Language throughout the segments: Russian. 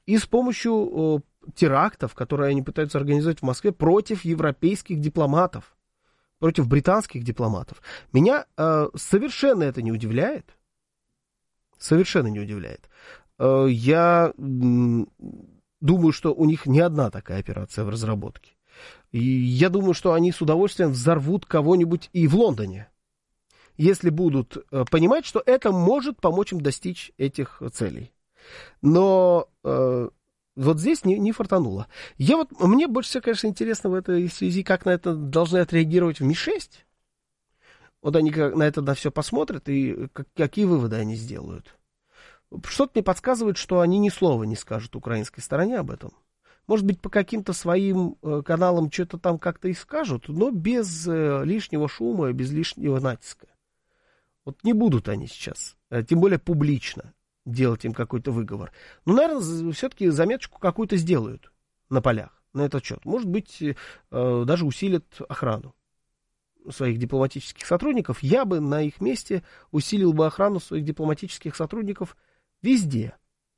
и с помощью терактов, которые они пытаются организовать в Москве против европейских дипломатов, против британских дипломатов. Меня совершенно это не удивляет. Совершенно не удивляет. Я думаю, что у них не одна такая операция в разработке. И я думаю, что они с удовольствием взорвут кого-нибудь и в Лондоне, если будут понимать, что это может помочь им достичь этих целей. Но вот здесь не фартануло. Мне больше всего, конечно, интересно в этой связи, как на это должны отреагировать в Ми-6. Вот они на это на все посмотрят, и какие выводы они сделают. Что-то мне подсказывает, что они ни слова не скажут украинской стороне об этом. Может быть, по каким-то своим каналам что-то там как-то и скажут, но без лишнего шума, без лишнего натиска. Вот не будут они сейчас, тем более публично, делать им какой-то выговор. Ну, наверное, все-таки заметочку какую-то сделают на полях на этот счет. Может быть, даже усилят охрану своих дипломатических сотрудников. Я бы на их месте усилил бы охрану своих дипломатических сотрудников везде.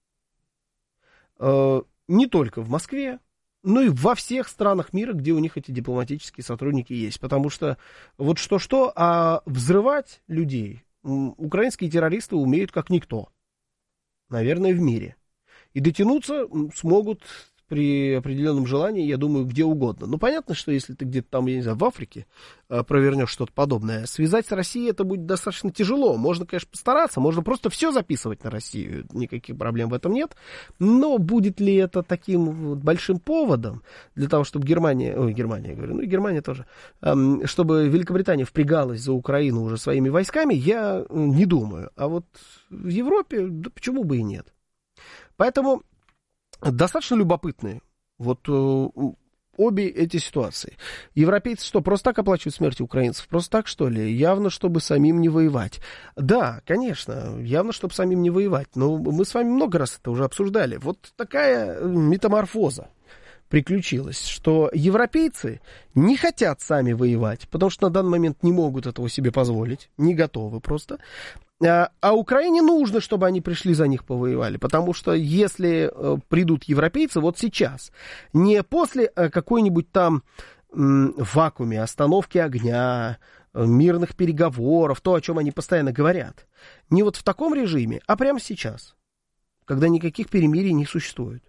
Не только в Москве, но и во всех странах мира, где у них эти дипломатические сотрудники есть. Потому что вот что-что, а взрывать людей украинские террористы умеют как никто. Наверное, в мире. И дотянуться смогут при определенном желании, я думаю, где угодно. Ну, понятно, что если ты где-то там, я не знаю, в Африке провернешь что-то подобное, связать с Россией это будет достаточно тяжело. Можно, конечно, постараться, можно просто все записывать на Россию, никаких проблем в этом нет. Но будет ли это таким большим поводом для того, чтобы Германия тоже, чтобы Великобритания впрягалась за Украину уже своими войсками, я не думаю. А вот в Европе, да почему бы и нет. Поэтому достаточно любопытные вот обе эти ситуации. Европейцы что, просто так оплачивают смерти украинцев? Просто так, что ли? Явно, чтобы самим не воевать. Да, конечно, явно, чтобы самим не воевать. Но мы с вами много раз это уже обсуждали. Вот такая метаморфоза приключилась, что европейцы не хотят сами воевать, потому что на данный момент не могут этого себе позволить, не готовы просто. А Украине нужно, чтобы они пришли за них повоевали, потому что если придут европейцы вот сейчас, не после какой-нибудь там вакууме, остановки огня, мирных переговоров, то, о чем они постоянно говорят, не вот в таком режиме, а прямо сейчас, когда никаких перемирий не существует,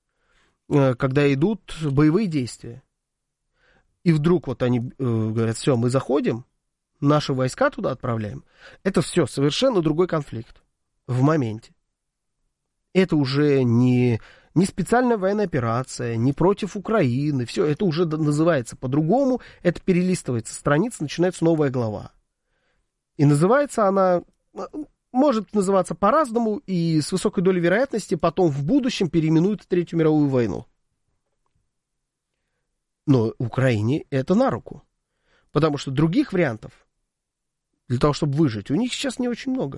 когда идут боевые действия. И вдруг вот они говорят, все, мы заходим, наши войска туда отправляем. Это все совершенно другой конфликт в моменте. Это уже не специальная военная операция, не против Украины. Все, это уже называется по-другому. Это перелистывается страница, начинается новая глава. И называется она, может называться по-разному, и с высокой долей вероятности потом в будущем переименуют в Третью мировую войну. Но Украине это на руку. Потому что других вариантов для того, чтобы выжить, у них сейчас не очень много.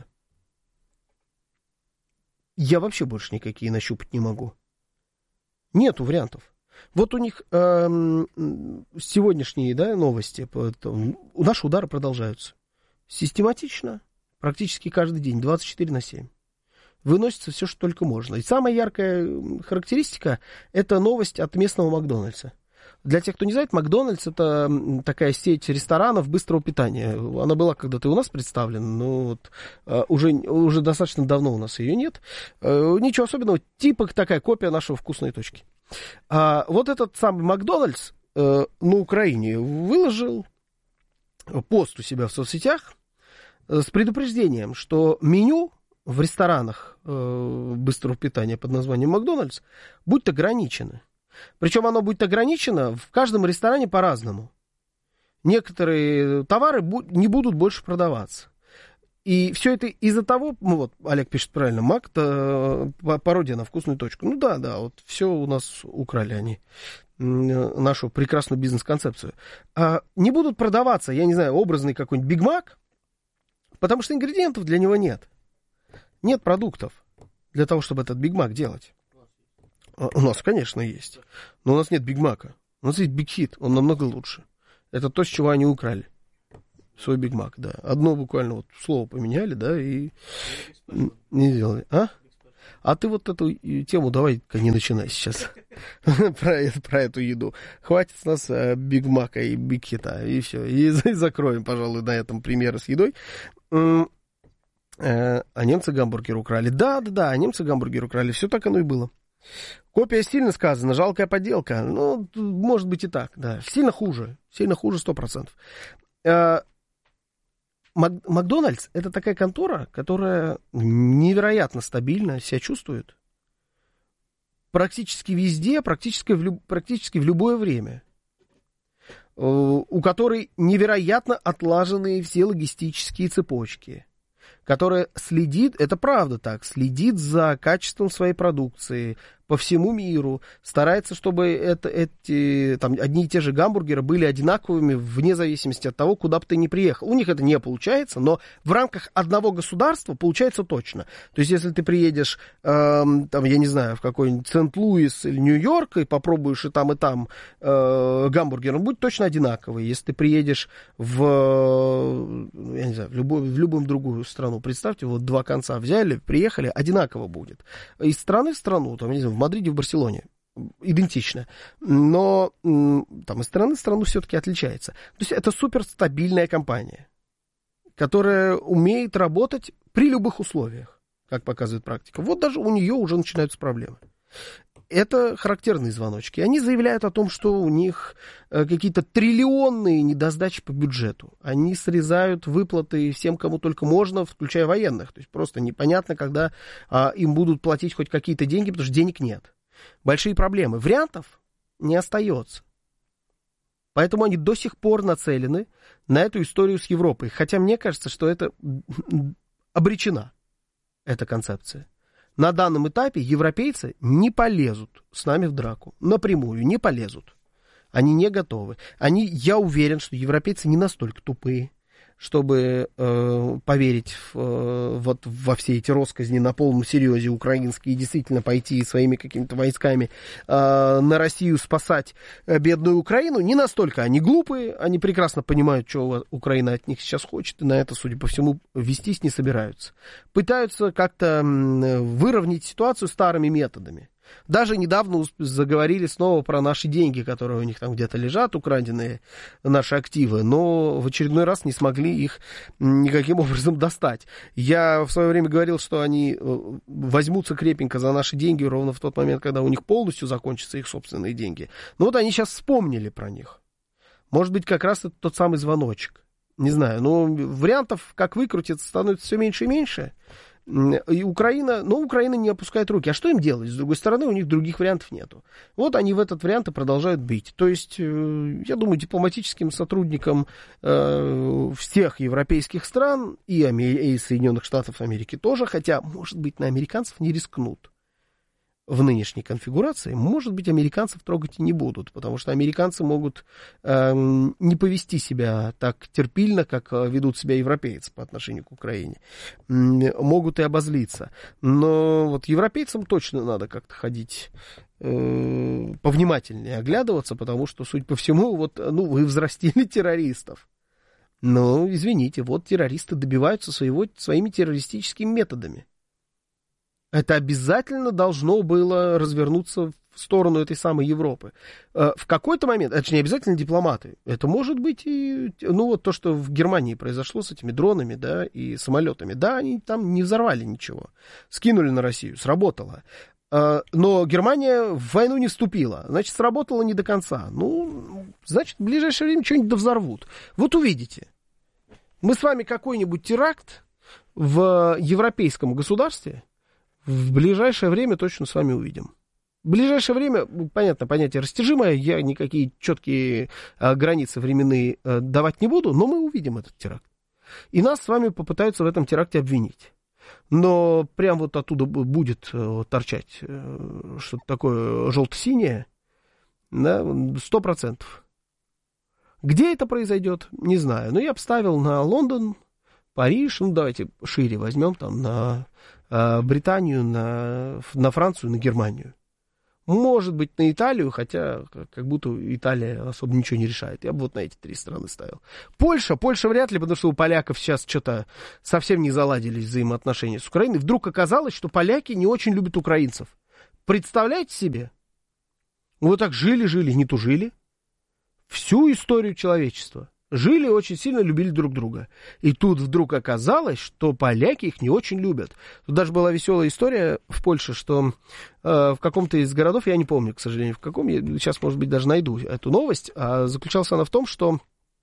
Я вообще больше никакие нащупать не могу. Нету вариантов. Вот у них сегодняшние новости. Наши удары продолжаются. Систематично, практически каждый день, 24/7. Выносится все, что только можно. И самая яркая характеристика – это новость от местного Макдональдса. Для тех, кто не знает, Макдональдс — это такая сеть ресторанов быстрого питания. Она была когда-то у нас представлена, но вот, уже достаточно давно у нас ее нет. Ничего особенного, типа такая копия нашего «Вкусной точки». Вот этот самый Макдональдс на Украине выложил пост у себя в соцсетях с предупреждением, что меню в ресторанах быстрого питания под названием Макдональдс будет ограничено. Причем оно будет ограничено в каждом ресторане по-разному. Некоторые товары не будут больше продаваться. И все это из-за того, вот Олег пишет правильно, Мак — это пародия на «Вкусную точку». Ну да, вот все у нас украли они, нашу прекрасную бизнес-концепцию. Не будут продаваться, я не знаю, образный какой-нибудь Биг Мак, потому что ингредиентов для него нет. Нет продуктов для того, чтобы этот Биг Мак делать. У нас, конечно, есть. Но у нас нет Биг Мака. У нас есть Биг Хит, он намного лучше. Это то, с чего они украли. Свой Биг Мак, да. Одно буквально вот слово поменяли, да, и не сделали. А ты вот эту тему давай-ка не начинай сейчас про эту еду. Хватит с нас Биг Мака и Биг Хита, и все. И закроем, пожалуй, на этом примеры с едой. А немцы гамбургер украли. Да, немцы гамбургер украли. Все так оно и было. Копия сильно сказано, жалкая подделка. Ну, может быть и так, да. Сильно хуже 100%. Макдональдс — это такая контора, которая невероятно стабильно себя чувствует практически везде, практически в любое время. У которой невероятно отлаженные все логистические цепочки, которая следит, это правда так, следит за качеством своей продукции по всему миру, старается, чтобы эти там, одни и те же гамбургеры были одинаковыми вне зависимости от того, куда бы ты ни приехал. У них это не получается, но в рамках одного государства получается точно. То есть, если ты приедешь, там, я не знаю, в какой-нибудь Сент-Луис или Нью-Йорк и попробуешь и там гамбургер, он будет точно одинаковый. Если ты приедешь я не знаю, в любую другую страну, представьте, вот два конца взяли, приехали, одинаково будет. Из страны в страну, там, не знаю, в Мадриде, в Барселоне идентично, но там из страны в страну все-таки отличается. То есть это суперстабильная компания, которая умеет работать при любых условиях, как показывает практика. Вот даже у нее уже начинаются проблемы. Это характерные звоночки. Они заявляют о том, что у них какие-то триллионные недосдачи по бюджету. Они срезают выплаты всем, кому только можно, включая военных. То есть просто непонятно, когда им будут платить хоть какие-то деньги, потому что денег нет. Большие проблемы. Вариантов не остается. Поэтому они до сих пор нацелены на эту историю с Европой. Хотя мне кажется, что это обречена, эта концепция. На данном этапе европейцы не полезут с нами в драку. Напрямую не полезут. Они не готовы. Я уверен, что европейцы не настолько тупые, чтобы поверить во все эти россказни на полном серьезе украинские и действительно пойти своими какими-то войсками на Россию спасать бедную Украину. Не настолько они глупые, они прекрасно понимают, что Украина от них сейчас хочет, и на это, судя по всему, вестись не собираются. Пытаются как-то выровнять ситуацию старыми методами. Даже недавно заговорили снова про наши деньги, которые у них там где-то лежат, украденные наши активы, но в очередной раз не смогли их никаким образом достать. Я в свое время говорил, что они возьмутся крепенько за наши деньги ровно в тот момент, когда у них полностью закончатся их собственные деньги. Но вот они сейчас вспомнили про них. Может быть, как раз это тот самый звоночек. Не знаю, но вариантов, как выкрутиться, становится все меньше и меньше. И Украина не опускает руки. А что им делать? С другой стороны, у них других вариантов нету. Вот они в этот вариант и продолжают бить. То есть, я думаю, дипломатическим сотрудникам всех европейских стран и Соединенных Штатов Америки тоже, хотя, может быть, на американцев не рискнут. В нынешней конфигурации, может быть, американцев трогать и не будут, потому что американцы могут не повести себя так терпильно, как ведут себя европейцы по отношению к Украине. Могут и обозлиться. Но вот европейцам точно надо как-то ходить повнимательнее, оглядываться, потому что, судя по всему, вы взрастили террористов. Ну, извините, вот террористы добиваются своими террористическими методами. Это обязательно должно было развернуться в сторону этой самой Европы. В какой-то момент, это же не обязательно дипломаты, это может быть и, вот то, что в Германии произошло с этими дронами, да, и самолетами. Да, они там не взорвали ничего, скинули на Россию, сработало. Но Германия в войну не вступила, значит, сработало не до конца. Значит, в ближайшее время что-нибудь довзорвут. Вот увидите. Мы с вами какой-нибудь теракт в европейском государстве в ближайшее время точно с вами увидим. В ближайшее время, понятно, понятие растяжимое, я никакие четкие границы временные давать не буду, но мы увидим этот теракт. И нас с вами попытаются в этом теракте обвинить. Но прям вот оттуда будет торчать что-то такое желто-синее, да, 100%. Где это произойдет, не знаю. Но я бы ставил на Лондон, Париж, давайте шире возьмем, там, на Британию, на Францию, на Германию. Может быть, на Италию, хотя как будто Италия особо ничего не решает. Я бы вот на эти 3 страны ставил. Польша вряд ли, потому что у поляков сейчас что-то совсем не заладились взаимоотношения с Украиной. Вдруг оказалось, что поляки не очень любят украинцев. Представляете себе? Вот так жили, не тужили. Всю историю человечества. Жили, очень сильно любили друг друга. И тут вдруг оказалось, что поляки их не очень любят. Тут даже была веселая история в Польше, что в каком-то из городов, я не помню, к сожалению, в каком, я сейчас, может быть, даже найду эту новость, заключалась она в том, что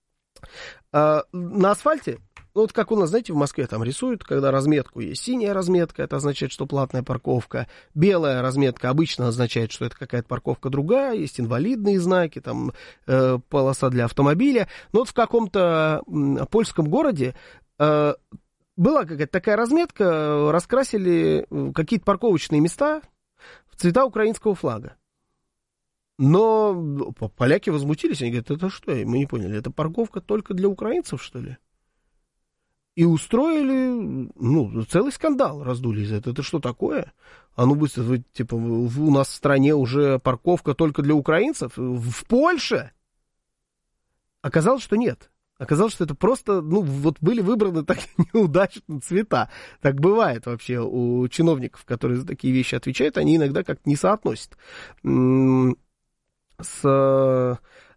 на асфальте, вот как у нас, знаете, в Москве там рисуют, когда разметку есть. Синяя разметка, это означает, что платная парковка. Белая разметка обычно означает, что это какая-то парковка другая. Есть инвалидные знаки, там полоса для автомобиля. Но вот в каком-то польском городе была какая-то такая разметка, раскрасили какие-то парковочные места в цвета украинского флага. Но поляки возмутились, они говорят, это что, мы не поняли, это парковка только для украинцев, что ли? И устроили, целый скандал раздули из этого. Это что такое? А ну быстро, типа, у нас в стране уже парковка только для украинцев? В Польше? Оказалось, что нет. Оказалось, что это просто, вот были выбраны так неудачно цвета. Так бывает вообще у чиновников, которые за такие вещи отвечают, они иногда как-то не соотносят с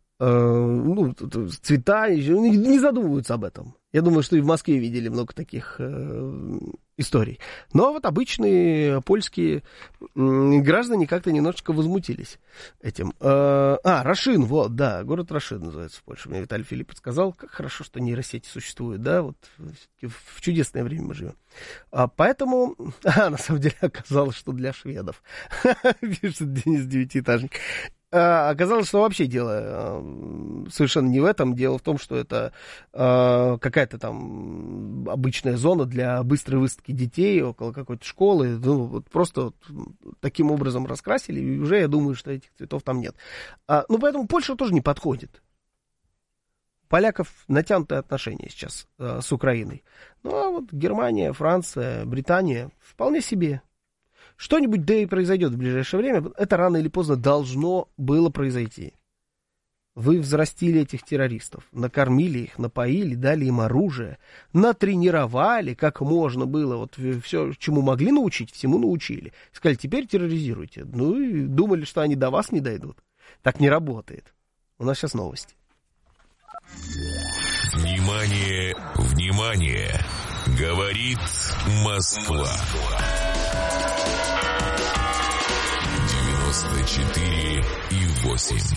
цвета, не задумываются об этом. Я думаю, что и в Москве видели много таких историй. Но вот обычные польские граждане как-то немножечко возмутились этим. Рашин, вот, да, город Рашин называется в Польше. Мне Виталий Филипп сказал, как хорошо, что нейросети существуют, да, вот в чудесное время мы живем. Поэтому, на самом деле оказалось, что для шведов, пишет Денис Девятиэтажник. Оказалось, что вообще дело совершенно не в этом. Дело в том, что это какая-то там обычная зона для быстрой высадки детей около какой-то школы. Вот просто таким образом раскрасили, и уже я думаю, что этих цветов там нет. Поэтому Польша тоже не подходит. У поляков натянутые отношения сейчас с Украиной. А вот Германия, Франция, Британия вполне себе. Что-нибудь да и произойдет в ближайшее время. Это рано или поздно должно было произойти. Вы взрастили этих террористов, накормили их, напоили, дали им оружие, натренировали, как можно было, вот все, чему могли научить, всему научили. Сказали, теперь терроризируйте. И думали, что они до вас не дойдут. Так не работает. У нас сейчас новости. Внимание, внимание! Говорит Москва. 94,8.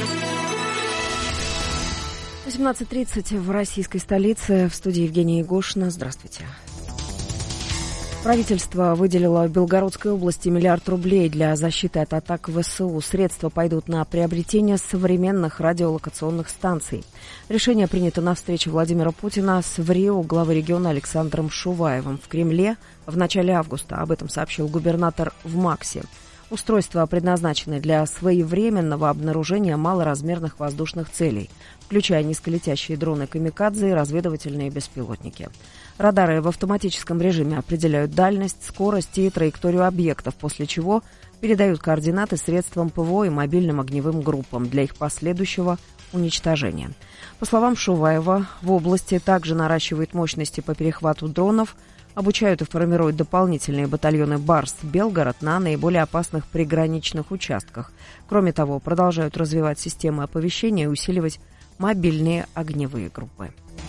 18:30 в российской столице. В студии Евгения Егошина. Здравствуйте. Правительство выделило в Белгородской области 1 миллиард рублей для защиты от атак ВСУ. Средства пойдут на приобретение современных радиолокационных станций. Решение принято на встрече Владимира Путина с ВРИО главой региона Александром Шуваевым в Кремле в начале августа. Об этом сообщил губернатор в МАКСе. Устройства предназначены для своевременного обнаружения малоразмерных воздушных целей, включая низколетящие дроны «Камикадзе» и разведывательные беспилотники. Радары в автоматическом режиме определяют дальность, скорость и траекторию объектов, после чего передают координаты средствам ПВО и мобильным огневым группам для их последующего уничтожения. По словам Шуваева, в области также наращивают мощности по перехвату дронов, обучают и формируют дополнительные батальоны «Барс» Белгород на наиболее опасных приграничных участках. Кроме того, продолжают развивать системы оповещения и усиливать мобильные огневые группы.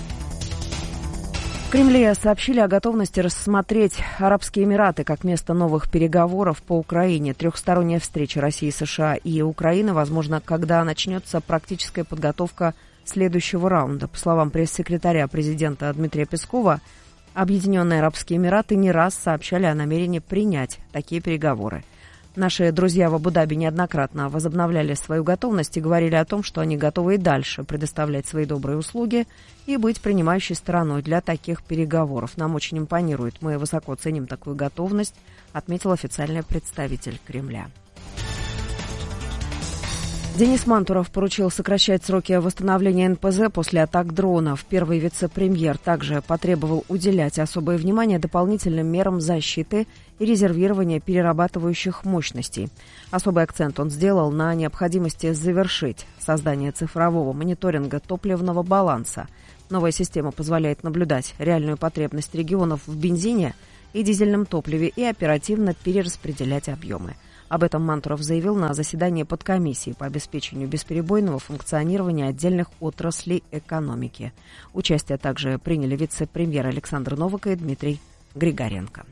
В Кремле сообщили о готовности рассмотреть Арабские Эмираты как место новых переговоров по Украине. Трехсторонняя встреча России, США и Украины, возможно, когда начнется практическая подготовка следующего раунда. По словам пресс-секретаря президента Дмитрия Пескова, Объединенные Арабские Эмираты не раз сообщали о намерении принять такие переговоры. Наши друзья в Абу-Даби неоднократно возобновляли свою готовность и говорили о том, что они готовы и дальше предоставлять свои добрые услуги и быть принимающей стороной для таких переговоров. Нам очень импонирует, мы высоко ценим такую готовность, отметил официальный представитель Кремля. Денис Мантуров поручил сокращать сроки восстановления НПЗ после атак дронов. Первый вице-премьер также потребовал уделять особое внимание дополнительным мерам защиты и резервирования перерабатывающих мощностей. Особый акцент он сделал на необходимости завершить создание цифрового мониторинга топливного баланса. Новая система позволяет наблюдать реальную потребность регионов в бензине и дизельном топливе и оперативно перераспределять объемы. Об этом Мантуров заявил на заседании подкомиссии по обеспечению бесперебойного функционирования отдельных отраслей экономики. Участие также приняли вице-премьер Александр Новак и Дмитрий Григоренко.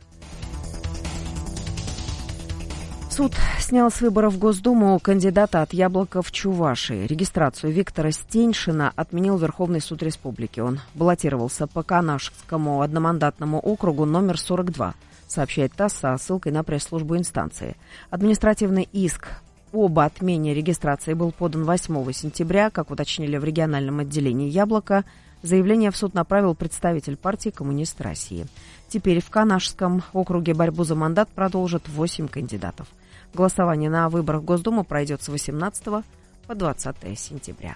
Суд снял с выборов в Госдуму кандидата от «Яблока» в Чувашии. Регистрацию Виктора Стеньшина отменил Верховный суд Республики. Он баллотировался по Канашскому одномандатному округу номер 42. Сообщает ТАСС со ссылкой на пресс-службу инстанции. Административный иск об отмене регистрации был подан 8 сентября, как уточнили в региональном отделении «Яблоко». Заявление в суд направил представитель партии «Коммунист России». Теперь в Канашском округе борьбу за мандат продолжат 8 кандидатов. Голосование на выборах в Госдуму пройдет с 18 по 20 сентября.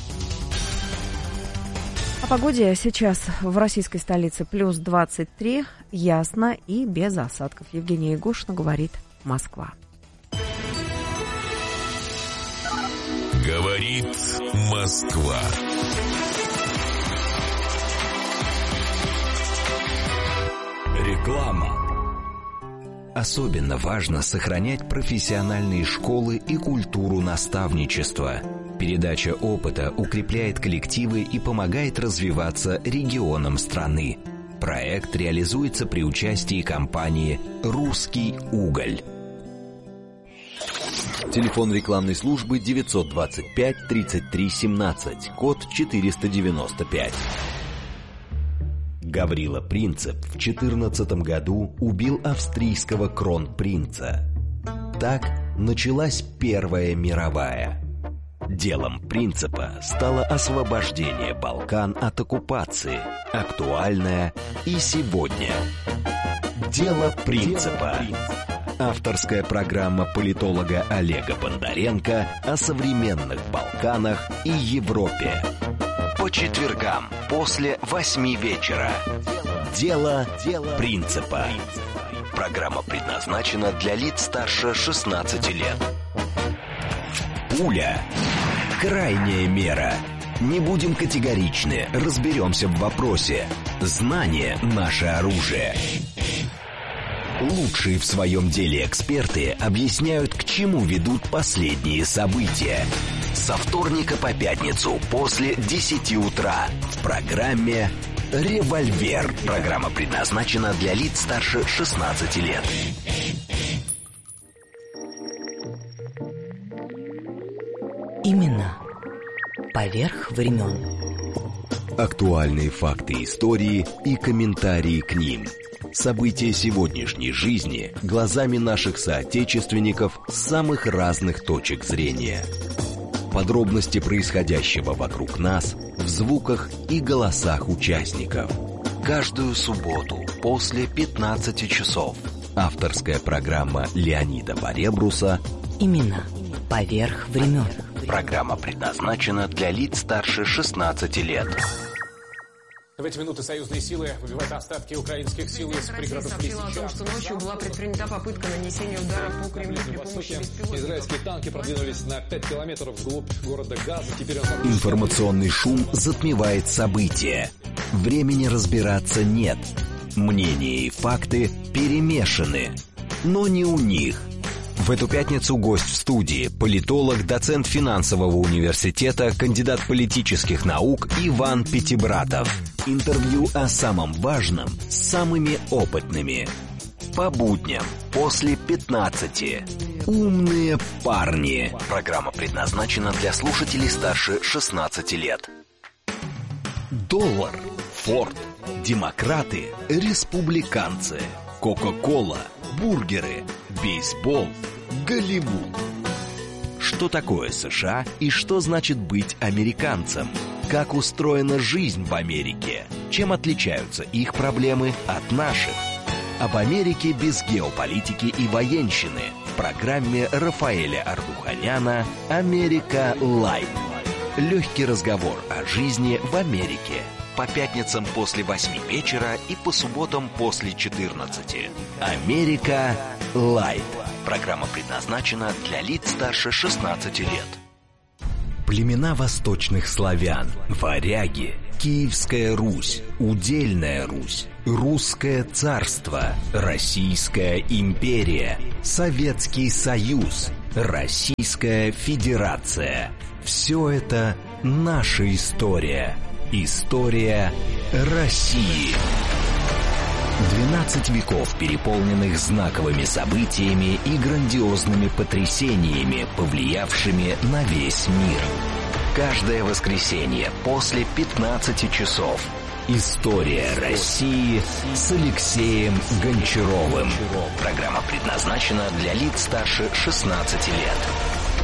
О погоде сейчас в российской столице плюс 23, ясно и без осадков. Евгения Ягушина говорит «Москва». Говорит Москва. Реклама. Особенно важно сохранять профессиональные школы и культуру наставничества. Передача опыта укрепляет коллективы и помогает развиваться регионам страны. Проект реализуется при участии компании «Русский уголь». Телефон рекламной службы 925 33 17, код 495. Гаврила Принцип в 14 году убил австрийского кронпринца. Так началась Первая мировая. Делом Принципа стало освобождение Балкан от оккупации, актуальное и сегодня. Дело Принципа. Авторская программа политолога Олега Бондаренко о современных Балканах и Европе. По четвергам после 8 вечера. Дело Принципа. Программа предназначена для лиц старше 16 лет. Пуля. Крайняя мера. Не будем категоричны, разберемся в вопросе. Знание – наше оружие. Лучшие в своем деле эксперты объясняют, к чему ведут последние события. Со вторника по пятницу после 10 утра в программе «Револьвер». Программа предназначена для лиц старше 16 лет. Именно поверх времен. Актуальные факты истории и комментарии к ним. События сегодняшней жизни глазами наших соотечественников с самых разных точек зрения. Подробности происходящего вокруг нас в звуках и голосах участников. Каждую субботу после 15 часов. Авторская программа Леонида Баребруса Именно поверх времен. Программа предназначена для лиц старше 16 лет. В эти минуты союзные силы выбивают остатки украинских сил из пригородов Лисичанска. о том, что ночью была предпринята попытка нанесения удара по Кремлю при помощи беспилотников. Израильские танки продвинулись на 5 километров вглубь города Газа. Теперь Информационный шум затмевает события. Времени разбираться нет. Мнения и факты перемешаны. Но не у них. В эту пятницу гость в студии – политолог, доцент финансового университета, кандидат политических наук Иван Пятибратов. Интервью о самом важном с самыми опытными. По будням после 15. Умные парни. Программа предназначена для слушателей старше 16 лет. Доллар, Форд, демократы, республиканцы, Кока-кола, бургеры, бейсбол, Голливуд. Что такое США и что значит быть американцем? Как устроена жизнь в Америке? Чем отличаются их проблемы от наших? Об Америке без геополитики и военщины. в программе Рафаэля Ардуханяна «Америка Лайт». Легкий разговор о жизни в Америке. По пятницам после 8 вечера и по субботам после 14. «Америка Лайт». Программа предназначена для лиц старше 16 лет. Племена восточных славян, варяги, Киевская Русь, Удельная Русь, Русское царство, Российская империя, Советский Союз, Российская Федерация. Все это наша история. История России. 12 веков, переполненных знаковыми событиями и грандиозными потрясениями, повлиявшими на весь мир. Каждое воскресенье после 15 часов. История России с Алексеем Гончаровым. Программа предназначена для лиц старше 16 лет.